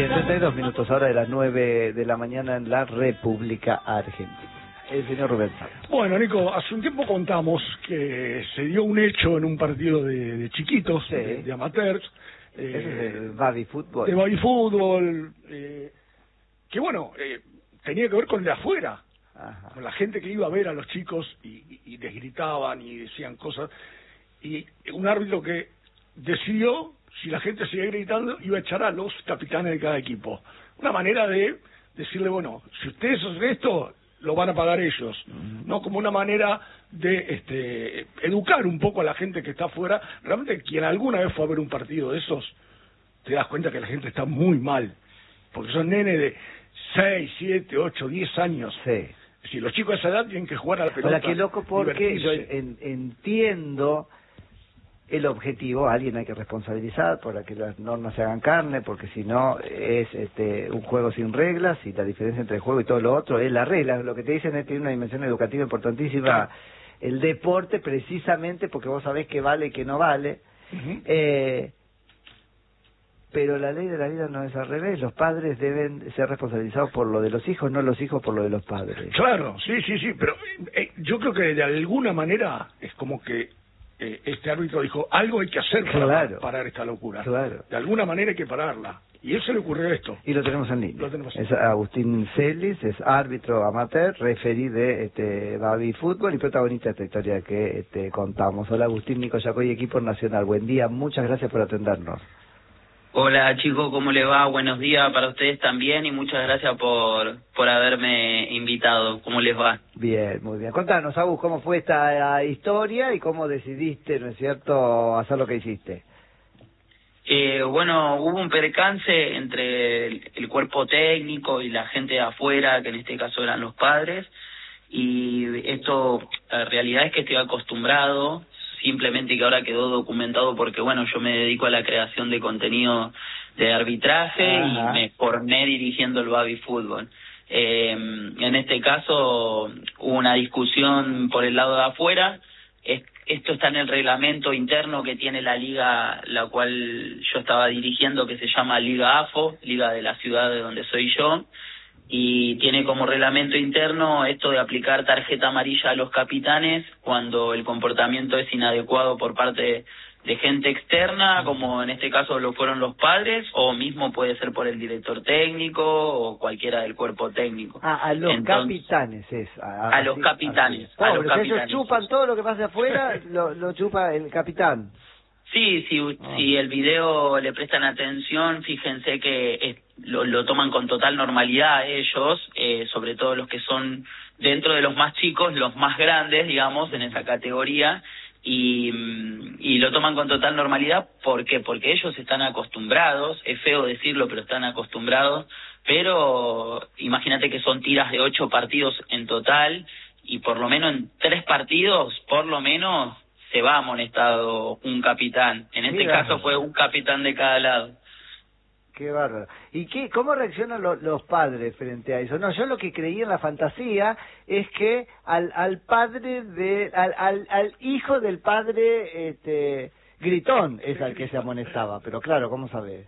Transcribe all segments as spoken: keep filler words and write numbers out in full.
setenta y dos minutos ahora de las nueve de la mañana en la República Argentina. El señor Rubén Sáenz. Bueno, Nico, hace un tiempo contamos que se dio un hecho en un partido de, de chiquitos, sí. de, de amateurs. Eh, Ese es el baby fútbol. De baby fútbol, eh, que bueno, eh, tenía que ver con el de afuera. Ajá. Con la gente que iba a ver a los chicos y, y, y les gritaban y decían cosas. Y un árbitro que decidió, si la gente seguía gritando, iba a echar a los capitanes de cada equipo. Una manera de decirle, bueno, si ustedes hacen esto, lo van a pagar ellos, uh-huh. ¿no? Como una manera de este educar un poco a la gente que está afuera. Realmente, quien alguna vez fue a ver un partido de esos, te das cuenta que la gente está muy mal, porque son nenes de seis, siete, ocho, diez años. Sí. Si los chicos de esa edad tienen que jugar a la pelota. Ahora, qué loco, porque yo en, entiendo el objetivo. Alguien hay que responsabilizar para que las normas se hagan carne, porque si no es este un juego sin reglas, y la diferencia entre el juego y todo lo otro es la regla. Lo que te dicen es que tiene una dimensión educativa importantísima. Claro. El deporte, precisamente porque vos sabés qué vale y qué no vale. Uh-huh. eh, pero la ley de la vida no es al revés. Los padres deben ser responsabilizados por lo de los hijos, no los hijos por lo de los padres. Claro, sí, sí, sí, pero eh, yo creo que de alguna manera es como que eh, este árbitro dijo, algo hay que hacer para claro, parar esta locura. Claro. De alguna manera hay que pararla. Y él se le ocurrió esto. Y lo tenemos en línea. Lo tenemos en es Agustín Celis, es árbitro amateur, referí de este, Baby Fútbol y protagonista de esta historia que este, contamos. Hola Agustín, Nico Yacoy, equipo nacional. Buen día, muchas gracias por atendernos. Hola chicos, ¿cómo les va? Buenos días para ustedes también y muchas gracias por por haberme invitado. ¿Cómo les va? Bien, muy bien. Contanos, Agus, ¿cómo fue esta historia y cómo decidiste, ¿no es cierto?, hacer lo que hiciste. Eh, bueno, hubo un percance entre el, el cuerpo técnico y la gente de afuera, que en este caso eran los padres, y esto, la realidad es que estoy acostumbrado, simplemente que ahora quedó documentado porque, bueno, yo me dedico a la creación de contenido de arbitraje. Ajá. Y me formé dirigiendo el baby fútbol. Eh, en este caso hubo una discusión por el lado de afuera. Es, esto está en el reglamento interno que tiene la liga, la cual yo estaba dirigiendo, que se llama Liga A F O, Liga de la ciudad de donde soy yo. Y tiene como reglamento interno esto de aplicar tarjeta amarilla a los capitanes cuando el comportamiento es inadecuado por parte de gente externa, como en este caso lo fueron los padres, o mismo puede ser por el director técnico o cualquiera del cuerpo técnico. Ah, a los Entonces, capitanes es. A, a los así, capitanes. Así. A los capitanes. Ellos chupan todo lo que pasa afuera, lo, lo chupa el capitán. Sí, sí, oh. Si el video le prestan atención, fíjense que es, lo, lo toman con total normalidad ellos, eh, sobre todo los que son dentro de los más chicos, los más grandes, digamos, en esa categoría, y, y lo toman con total normalidad. ¿Por qué? Porque ellos están acostumbrados, es feo decirlo, pero están acostumbrados, pero imagínate que son tiras de ocho partidos en total, y por lo menos en tres partidos, por lo menos, se va amonestado un capitán. En este Mira. caso fue un capitán de cada lado. Qué bárbaro. ¿Y qué, cómo reaccionan lo, los padres frente a eso? No, yo lo que creí en la fantasía es que al, al padre de, al, al, al hijo del padre, este, gritón es al que se amonestaba. Pero claro, ¿cómo sabes?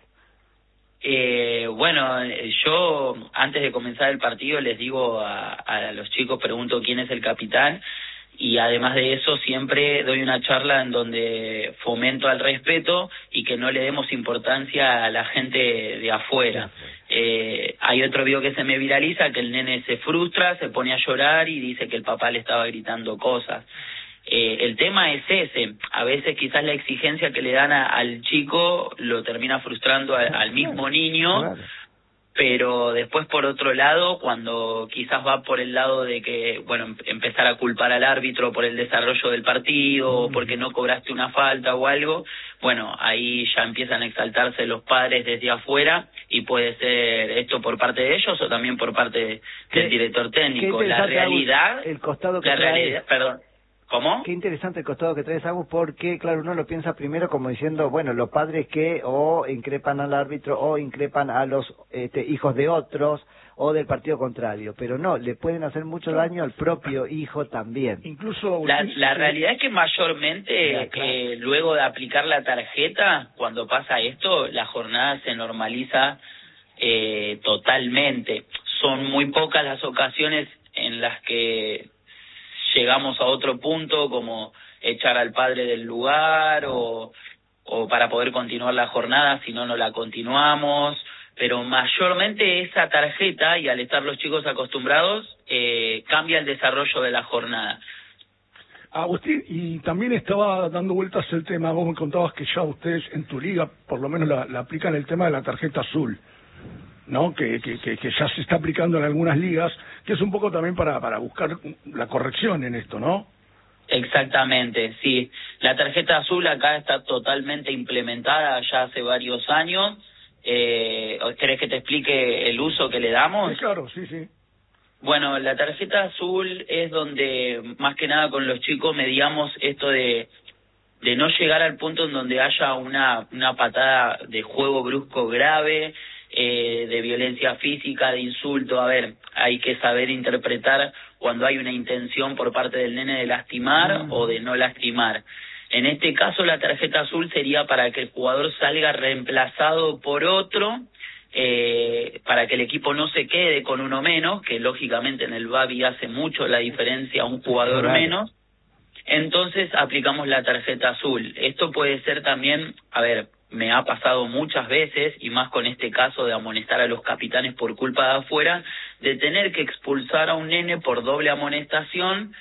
Eh, bueno, yo antes de comenzar el partido les digo a, a los chicos, pregunto quién es el capitán. Y además de eso siempre doy una charla en donde fomento al respeto y que no le demos importancia a la gente de afuera. Eh, hay otro video que se me viraliza, que el nene se frustra, se pone a llorar y dice que el papá le estaba gritando cosas. Eh, el tema es ese, a veces quizás la exigencia que le dan a, al chico lo termina frustrando a, al mismo niño. Claro. Pero después, por otro lado, cuando quizás va por el lado de que, bueno, empezar a culpar al árbitro por el desarrollo del partido, o porque no cobraste una falta o algo, bueno, ahí ya empiezan a exaltarse los padres desde afuera, y puede ser esto por parte de ellos o también por parte del director técnico. La realidad, el costado que la trae... realidad, perdón. ¿Cómo? Qué interesante el costado que traes, Agus, porque, claro, uno lo piensa primero como diciendo, bueno, los padres que o increpan al árbitro o increpan a los este, hijos de otros o del partido contrario, pero no, le pueden hacer mucho daño al propio hijo también. Incluso la, la realidad es que mayormente, ya, claro. eh, luego de aplicar la tarjeta, cuando pasa esto, la jornada se normaliza eh, totalmente. Son muy pocas las ocasiones en las que llegamos a otro punto, como echar al padre del lugar o, o para poder continuar la jornada, si no, no la continuamos. Pero mayormente esa tarjeta, y al estar los chicos acostumbrados, eh, cambia el desarrollo de la jornada. Agustín, y también estaba dando vueltas el tema, vos me contabas que ya ustedes en tu liga por lo menos la, la aplican el tema de la tarjeta azul, ¿no? Que, que, que, que ya se está aplicando en algunas ligas, que es un poco también para, para buscar la corrección en esto, ¿no? Exactamente, sí. La tarjeta azul acá está totalmente implementada ya hace varios años. Eh, ¿Querés que te explique el uso que le damos? Sí, claro, sí, sí. Bueno, la tarjeta azul es donde, más que nada con los chicos, mediamos esto de de no llegar al punto en donde haya una una patada de juego brusco grave, eh, de violencia física, de insulto. A ver, hay que saber interpretar cuando hay una intención por parte del nene de lastimar mm. o de no lastimar. En este caso, la tarjeta azul sería para que el jugador salga reemplazado por otro, eh, para que el equipo no se quede con uno menos, que lógicamente en el Babi hace mucho la diferencia un jugador claro. menos. Entonces aplicamos la tarjeta azul. Esto puede ser también, a ver, me ha pasado muchas veces, y más con este caso de amonestar a los capitanes por culpa de afuera, de tener que expulsar a un nene por doble amonestación,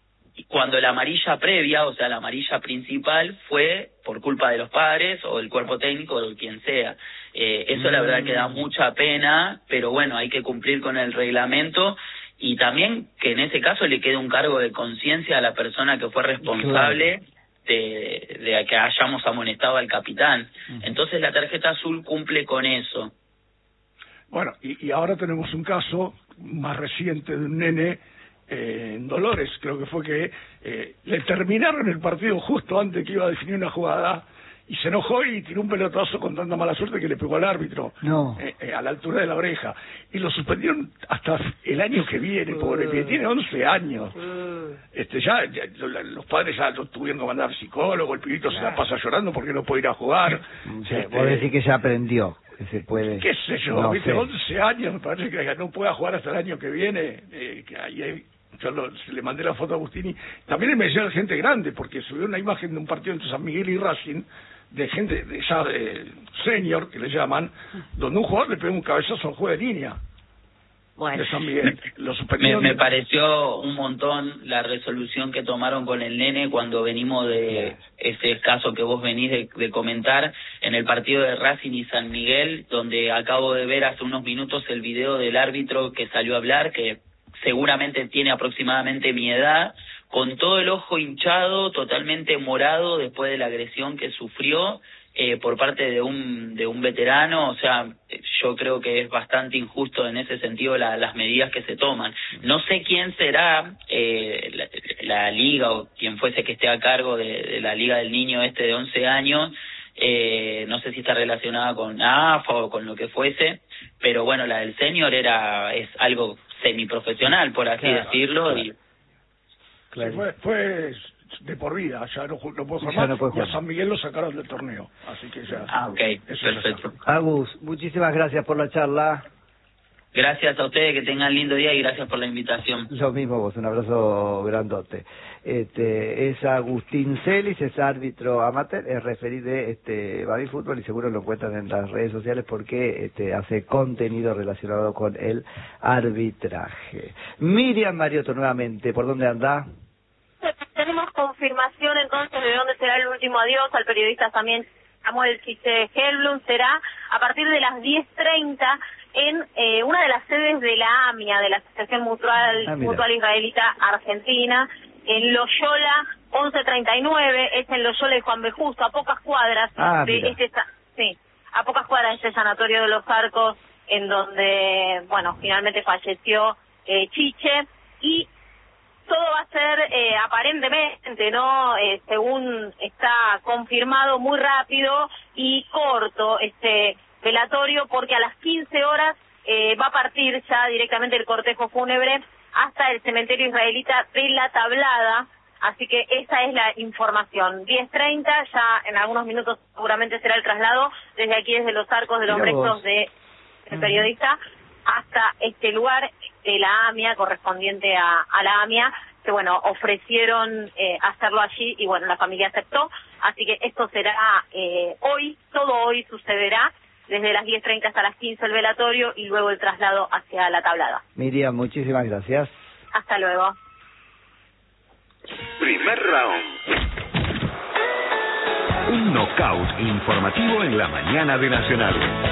cuando la amarilla previa, o sea, la amarilla principal, fue por culpa de los padres o del cuerpo técnico o de quien sea. Eh, eso mm. la verdad que da mucha pena, pero bueno, hay que cumplir con el reglamento, y también que en ese caso le quede un cargo de conciencia a la persona que fue responsable claro. de, de que hayamos amonestado al capitán. Mm. Entonces la tarjeta azul cumple con eso. Bueno, y, y ahora tenemos un caso más reciente de un nene Eh, en Dolores, creo que fue que eh, le terminaron el partido justo antes que iba a definir una jugada y se enojó y tiró un pelotazo con tanta mala suerte que le pegó al árbitro no. eh, eh, a la altura de la oreja, y lo suspendieron hasta el año que viene, uh, pobre pibe, tiene once años. Uh, este ya, ya los padres ya lo tuvieron que mandar psicólogo, el pibito claro. se la pasa llorando porque no puede ir a jugar. Sí, este, puedo decir que ya aprendió que se puede, qué sé yo, no viste, sé. once años, me parece que no pueda jugar hasta el año que viene. eh, que ahí hay Yo lo, le mandé la foto a Agustini. También me decía gente grande, porque subió una imagen de un partido entre San Miguel y Racing, de gente de ya eh, senior, que le llaman, donde un jugador le pegó un cabezazo al juego de línea. Bueno, de San Miguel. Lo me, me pareció un montón la resolución que tomaron con el nene cuando venimos de ese caso que vos venís de, de comentar, en el partido de Racing y San Miguel, donde acabo de ver hace unos minutos el video del árbitro que salió a hablar, que seguramente tiene aproximadamente mi edad, con todo el ojo hinchado, totalmente morado después de la agresión que sufrió eh, por parte de un de un veterano. O sea, yo creo que es bastante injusto en ese sentido la, las medidas que se toman. No sé quién será eh, la, la liga o quien fuese que esté a cargo de, de la liga del niño este de once años, eh, no sé si está relacionada con A F A o con lo que fuese, pero bueno, la del senior era es algo semiprofesional, por así claro, decirlo. Claro. Y claro. Sí, fue, fue de por vida, ya no, no puede jugar más, no puede jugar. Y a San Miguel lo sacaron del torneo, así que ya... Ah, ok, eso perfecto. Agus, muchísimas gracias por la charla. Gracias a ustedes, que tengan lindo día y gracias por la invitación. Lo mismo vos, un abrazo grandote. Este, es Agustín Celis, es árbitro amateur, es referí de este, Babi Fútbol, y seguro lo encuentran en las redes sociales porque este, hace contenido relacionado con el arbitraje. Miriam Mariotto, nuevamente, ¿por dónde anda? Tenemos confirmación entonces de dónde será el último adiós al periodista también Samuel Chiche Helblum. Será a partir de las diez treinta en eh, una de las sedes de la AMIA, de la Asociación Mutual, ah, Mutual Israelita Argentina, en Loyola once treinta y nueve, es en Loyola y Juan B. Justo, a pocas cuadras ah, de mira. este sí, a pocas cuadras de este sanatorio de Los Arcos, en donde, bueno, finalmente falleció eh, Chiche, y todo va a ser eh, aparentemente, ¿no? Eh, según está confirmado, muy rápido y corto este velatorio, porque a las quince horas eh, va a partir ya directamente el cortejo fúnebre hasta el cementerio israelita de La Tablada, así que esa es la información. diez treinta, ya en algunos minutos seguramente será el traslado desde aquí, desde Los Arcos, de los restos de el periodista, hasta este lugar de la AMIA, correspondiente a, a la AMIA, que bueno, ofrecieron eh, hacerlo allí y bueno, la familia aceptó, así que esto será eh, hoy, todo hoy sucederá, desde las diez treinta hasta las quince el velatorio y luego el traslado hacia la tablada. Miriam, muchísimas gracias. Hasta luego. Primer round. Un knockout informativo en la mañana de Nacional.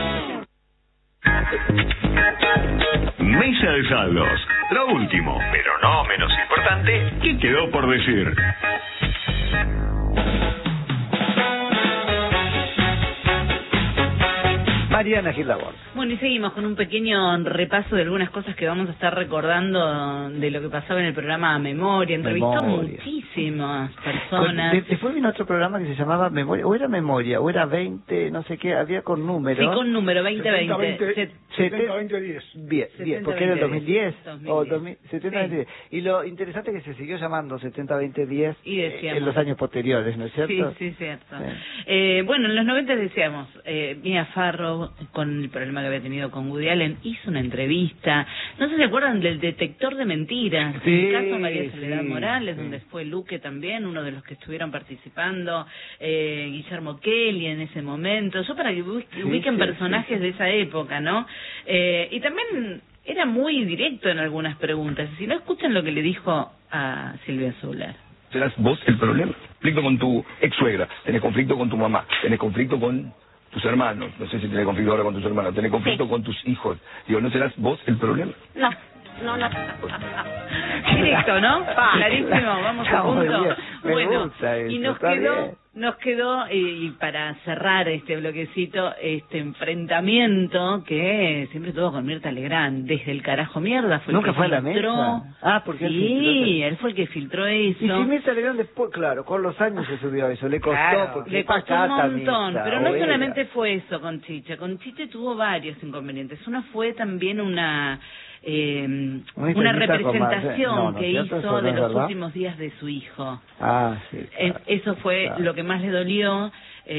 Mesa de saldos. Lo último, pero no menos importante, ¿qué quedó por decir? Mariana Gil Labor. Bueno, y seguimos con un pequeño repaso de algunas cosas que vamos a estar recordando de lo que pasaba en el programa Memoria. Entrevistó Memoria. muchísimas personas. De, después vino otro programa que se llamaba Memoria, o era Memoria, o era veinte, no sé qué, había con número. Sí, con número, veinte veinte. setenta veinte diez. Bien, bien, porque era el dos mil diez. O dos mil diez. setenta veinte diez. Y lo interesante es que se siguió llamando setenta veinte diez Y decíamos, en los años posteriores, ¿no es cierto? Sí, sí, cierto. Sí. Eh, bueno, en los noventa decíamos, eh, Mia Farrow, con el problema que había tenido con Woody Allen, hizo una entrevista. No sé si se acuerdan del detector de mentiras, Sí, el caso María Soledad sí, Morales, sí. donde fue Luque también, uno de los que estuvieron participando, eh, Guillermo Kelly en ese momento. Yo para que ubiquen Sí, ubiquen sí, personajes sí, sí. de esa época, ¿no? Eh, y también era muy directo en algunas preguntas. Si no, escuchan lo que le dijo a Silvia Zuller. ¿Serás vos el problema? Conflicto con tu ex suegra, tenés conflicto con tu mamá, tenés conflicto con tus hermanos, no sé si tenés conflicto ahora con tus hermanos, tenés conflicto Sí. con tus hijos. Digo, ¿no serás vos el problema? No, no, no. Directo, ¿no? Clarísimo, vamos a Está muy punto. bien, me Bueno, gusta eso, y nos está quedó, bien. nos quedó, y, y para cerrar este bloquecito, este enfrentamiento que siempre tuvo con Mirta Legrand, desde el carajo mierda, fue Nunca el que fue a la filtró. mesa. Ah, porque él sí, filtró. él fue el que filtró eso. Y si Mirta Legrand después, claro, con los años se subió a eso, le costó, Claro, porque le es costó un pacata, montón, Mirta, pero no o era. solamente fue eso con Chiche, con Chiche tuvo varios inconvenientes. Uno fue también una eh, Una una entrevista con representación Marce- no, no, que ¿cierto? hizo ¿Eso no de es los verdad? últimos días de su hijo. Ah, sí. Eh, Claro, Eso fue claro. lo que más le dolió.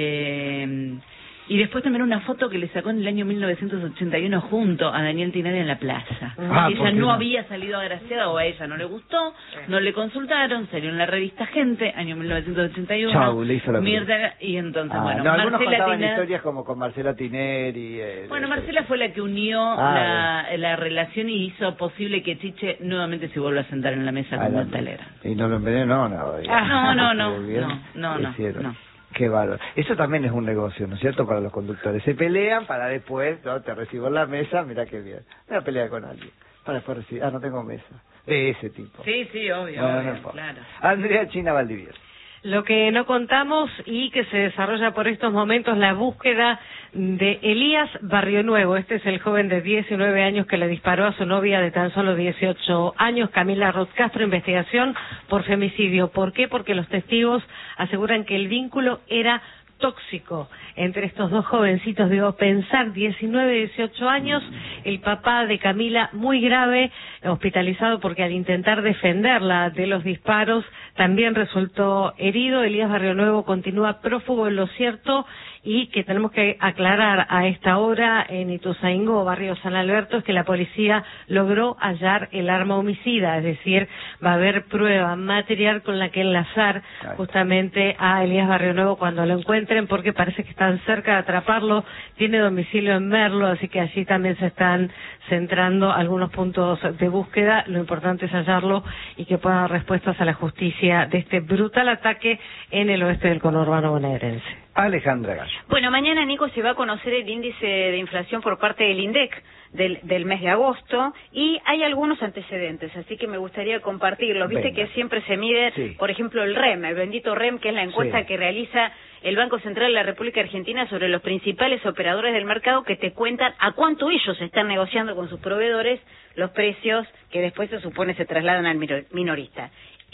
Eh, y después también una foto que le sacó en el año mil novecientos ochenta y uno junto a Daniel Tinari en la playa. Ah, ella ¿por qué no no? había salido agraciada, o a ella no le gustó, no le consultaron, salió en la revista Gente, año mil novecientos ochenta y uno. Chau, le hizo la cruz. Mirta, y entonces, Ah, bueno, no, algunos Marcela contaban Tinari- historias como con Marcela Tineri. Eh, Bueno, eh, Marcela fue la que unió Ah, la, la relación y hizo posible que Chiche nuevamente se vuelva a sentar en la mesa con adelante. Mirta Legrand. Y no lo envenenó, no. Ah, no, no, no, Estuvo bien. no, no, no, Hicieron. no. Qué bárbaro. Eso también es un negocio, ¿no es cierto? Para los conductores. Se pelean para después, ¿no? Te recibo en la mesa, mira qué bien. Una pelea con alguien. Para después recibir, ah, no tengo mesa. De ese tipo. Sí, sí, obvio, Bueno, no obvio, importa. claro. Andrea China Valdivier. Lo que no contamos y que se desarrolla por estos momentos, la búsqueda de Elías Barrio Nuevo. Este es el joven de diecinueve años que le disparó a su novia de tan solo dieciocho años, Camila Roth Castro, investigación por femicidio. ¿Por qué? Porque los testigos aseguran que el vínculo era tóxico entre estos dos jovencitos. Digo, pensar diecinueve, dieciocho años, el papá de Camila muy grave, hospitalizado porque al intentar defenderla de los disparos también resultó herido. Elías Barrio Nuevo continúa prófugo. Lo cierto y que tenemos que aclarar a esta hora en Ituzaingó, barrio San Alberto, es que la policía logró hallar el arma homicida, es decir, va a haber prueba material con la que enlazar justamente a Elías Barrio Nuevo cuando lo encuentren, porque parece que están cerca de atraparlo. Tiene domicilio en Merlo, así que allí también se están centrando algunos puntos de búsqueda. Lo importante es hallarlo y que pueda dar respuestas a la justicia de este brutal ataque en el oeste del conurbano bonaerense. Alejandra Gallo. Bueno, mañana, Nico, se va a conocer el índice de inflación por parte del INDEC del, del mes de agosto y hay algunos antecedentes, así que me gustaría compartirlos. Viste Venga. que siempre se mide, Sí. por ejemplo, el REM, el bendito REM, que es la encuesta Sí. que realiza el Banco Central de la República Argentina sobre los principales operadores del mercado, que te cuentan a cuánto ellos están negociando con sus proveedores los precios que después se supone se trasladan al miro- minorista.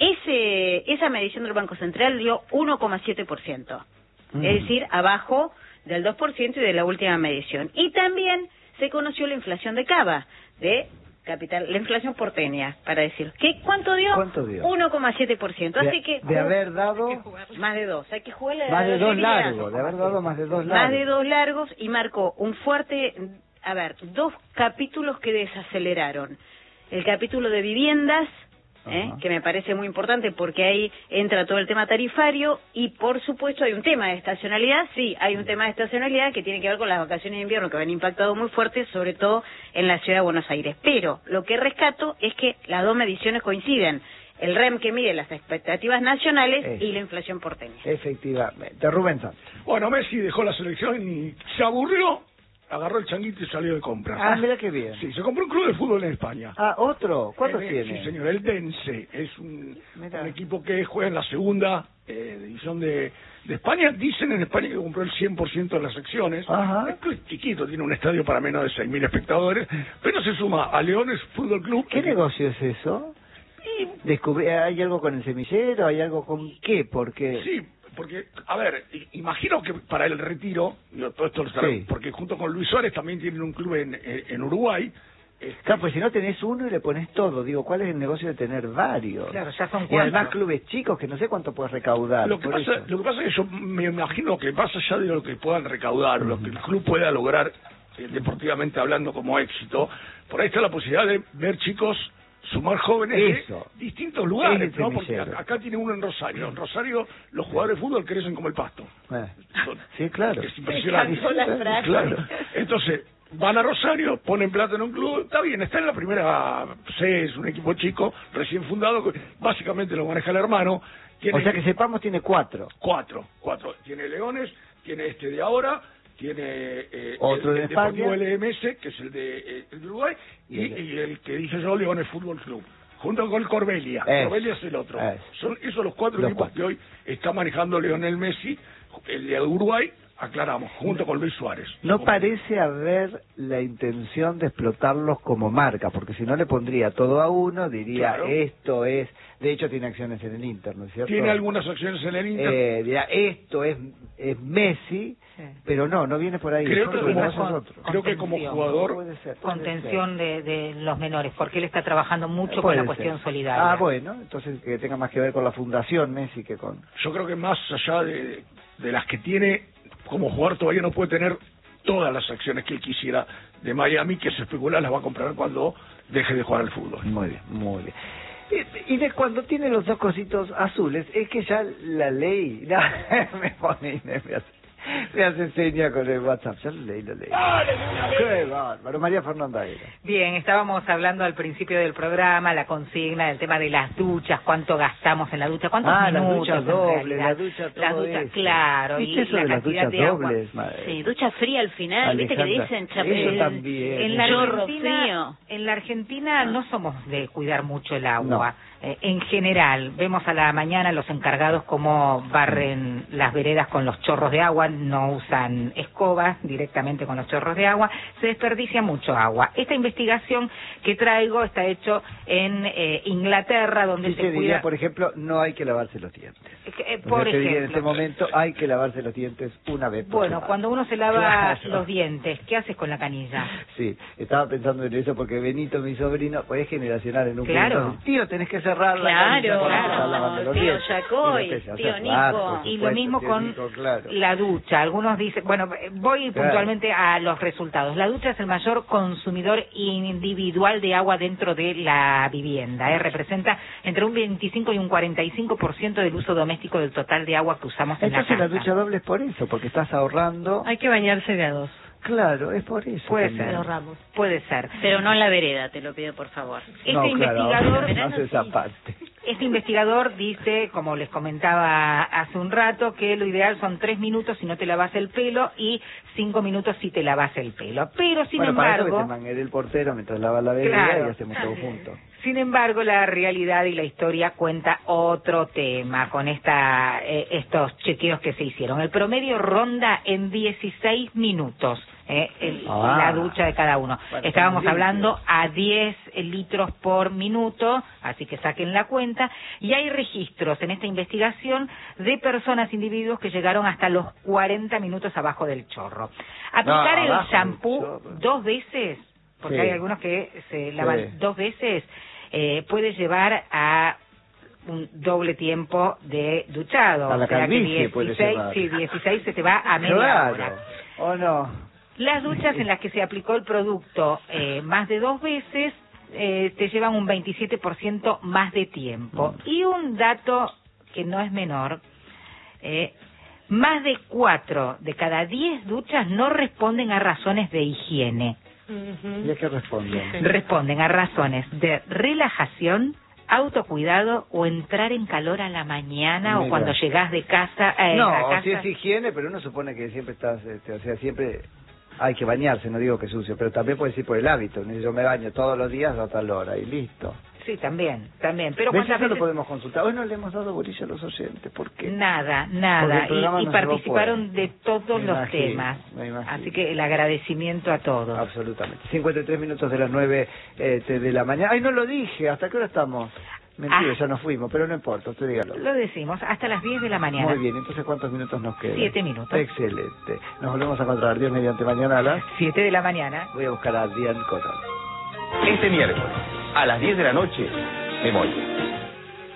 Ese, esa medición del Banco Central dio uno coma siete por ciento. Mm. Es decir, abajo del dos por ciento y de la última medición. Y también se conoció la inflación de Cava, de capital, la inflación porteña, para decir. ¿Qué, ¿Cuánto dio? ¿Cuánto dio? uno coma siete por ciento. De, Así que de haber dado más de dos. Hay que jugarle a la más de dos lotería. largos, de haber dado más de dos largos. Más de dos largos y marcó un fuerte a ver, dos capítulos que desaceleraron. El capítulo de viviendas, ¿eh? que me parece muy importante porque ahí entra todo el tema tarifario y por supuesto hay un tema de estacionalidad, sí, hay un tema de estacionalidad que tiene que ver con las vacaciones de invierno que han impactado muy fuerte, sobre todo en la ciudad de Buenos Aires. Pero lo que rescato es que las dos mediciones coinciden. El R E M que mide las expectativas nacionales es. y la inflación porteña. Efectivamente. Rubén Santos. Bueno, Messi dejó la selección y se aburrió, agarró el changuito y salió de compras. Ah, mira qué bien. Sí, se compró un club de fútbol en España. Ah, ¿otro? ¿Cuántos eh, tiene? Sí, señor, el Dense. Es un, un equipo que juega en la segunda eh, división de, de España. Dicen en España que compró el cien por ciento de las secciones. Ajá. Es club chiquito, tiene un estadio para menos de seis mil espectadores, pero se suma a Leones Fútbol Club. ¿Qué negocio es eso? Descubrí, ¿hay algo con el semillero? ¿Hay algo con qué? Porque sí, porque, a ver, imagino que para el retiro, yo todo esto lo sabe, sí. porque junto con Luis Suárez también tienen un club en, en Uruguay. Este... Claro, pues si no tenés uno y le pones todo, digo, ¿cuál es el negocio de tener varios? Claro, ya son y además clubes chicos que no sé cuánto puedes recaudar. Lo que, pasa, lo que pasa es que yo me imagino que más allá de lo que puedan recaudar, uh-huh. lo que el club pueda lograr eh, deportivamente hablando como éxito, por ahí está la posibilidad de ver chicos sumar jóvenes Eso. de distintos lugares, ¿no? Porque acá tiene uno en Rosario. En Rosario los jugadores de fútbol crecen como el pasto. Eh. Sí, claro. Es impresionante. Claro. Entonces, van a Rosario, ponen plata en un club, está bien, está en la primera C, es un equipo chico, recién fundado, básicamente lo maneja el hermano. Tiene, o sea que sepamos, tiene cuatro. Cuatro, cuatro. Tiene Leones, tiene este de ahora, tiene eh, otro el, de el España, Deportivo L M S, que es el de, eh, el de Uruguay, y, y, y el que dije yo, Leones Fútbol Club, junto con el Corbelia. Es, Corbelia es el otro. Es. Son esos los cuatro los equipos cuatro. que hoy está manejando Lionel Messi, el de Uruguay, aclaramos, junto con Luis Suárez. No parece haber la intención de explotarlos como marca, porque si no le pondría todo a uno, diría, claro. esto es... De hecho, tiene acciones en el Inter, ¿no es cierto? Tiene algunas acciones en el Inter. Eh, dirá, esto es, es Messi, sí. pero no, no viene por ahí. Creo que, como, con, creo que como jugador... Puede ser, puede contención de, de los menores, porque él está trabajando mucho con la cuestión ser. solidaria. Ah, bueno, entonces que tenga más que ver con la fundación Messi que con... Yo creo que más allá de, de las que tiene, como jugador todavía no puede tener todas las acciones que él quisiera de Miami, que se especula las va a comprar cuando deje de jugar al fútbol. Muy bien, muy bien. Y de cuando tiene los dos cositos azules, es que ya la ley, no, me pone, me hace, me hace seña con el WhatsApp, ya lo leí, lo leí. Qué bárbaro, María Fernanda era. Bien, estábamos hablando al principio del programa, la consigna, del tema de las duchas, cuánto gastamos en la ducha, cuántos ah, minutos. Ah, la ducha doble, la ducha todo las duchas, eso. claro, y eso la de cantidad las de duchas agua. dobles, madre. Sí, ducha fría al final, Alejandra, viste que dicen eso el, también. En la Argentina, frío. en la Argentina ah. no somos de cuidar mucho el agua. No. Eh, en general, vemos a la mañana los encargados cómo barren las veredas con los chorros de agua, no usan escobas directamente con los chorros de agua, se desperdicia mucho agua. Esta investigación que traigo está hecho en eh, Inglaterra, donde sí, se, se cuida... diría, por ejemplo, no hay que lavarse los dientes. Eh, por o sea, ejemplo. en este momento hay que lavarse los dientes una vez por Bueno, semana. cuando uno se lava claro. los dientes, ¿qué haces con la canilla? Sí, estaba pensando en eso porque Benito, mi sobrino, pues es generacional en un claro. punto. Tío, tenés que cerrar la claro, claro, tío Yacoy, tío Nico. Y lo mismo con Nico, claro. la ducha. Algunos dicen, bueno, voy claro. puntualmente a los resultados. La ducha es el mayor consumidor individual de agua dentro de la vivienda. ¿eh? Representa entre un veinticinco y un cuarenta y cinco por ciento del uso doméstico del total de agua que usamos en Entonces, la casa. la ducha doble es por eso, porque estás ahorrando. Hay que bañarse de a dos. Claro, es por eso. Puede también. ser, ahorramos. Puede ser. Pero no en la vereda, te lo pido por favor. Este no, investigador... Claro, no hace esa parte. Este investigador dice, como les comentaba hace un rato, que lo ideal son tres minutos si no te lavas el pelo y cinco minutos si te lavas el pelo. Pero, sin bueno, embargo... Para eso que te manguere el portero mientras lava la bebida claro. y hacemos todo juntos. Sin embargo, la realidad y la historia cuenta otro tema con esta eh, estos chequeos que se hicieron. El promedio ronda en dieciséis minutos. Eh, el, ah, la ducha de cada uno. Bueno, Estábamos hablando a diez litros por minuto, así que saquen la cuenta, y hay registros en esta investigación de personas, individuos que llegaron hasta los cuarenta minutos abajo del chorro. Aplicar no, el shampoo dos veces, porque sí. hay algunos que se lavan sí. dos veces, eh, puede llevar a un doble tiempo de duchado. A la o sea que calvicie dieciséis, puede llevar. sí, dieciséis se te va a media claro. hora. ¿O no? Las duchas en las que se aplicó el producto eh, más de dos veces eh, te llevan un veintisiete por ciento más de tiempo. Y un dato que no es menor, eh, más de cuatro de cada diez duchas no responden a razones de higiene. ¿Y a qué responden? Responden a razones de relajación, autocuidado o entrar en calor a la mañana. Mira. O cuando llegás de casa eh, no, a casa. o si es higiene, pero uno supone que siempre estás, este, o sea, siempre hay que bañarse, no digo que sucio, pero también puede ser por el hábito. Yo me baño todos los días a tal hora y listo. Sí, también, también. Pero ¿cuántas veces lo podemos consultar? Hoy no le hemos dado bolilla a los oyentes, ¿por qué? Nada, nada. Y, y participaron de todos me los imagino, temas. Así que el agradecimiento a todos. Absolutamente. cincuenta y tres minutos de las nueve eh, de la mañana. Ay, no lo dije. ¿Hasta qué hora estamos? Mentira, ah, ya nos fuimos, pero no importa, usted dígalo. Lo decimos, hasta las diez de la mañana. Muy bien, entonces ¿cuántos minutos nos quedan? Siete minutos. Excelente. Nos volvemos a encontrar Dios mediante mañana a las siete de la mañana. Voy a buscar a Adrián Coronel. Este miércoles, a las diez de la noche, me voy.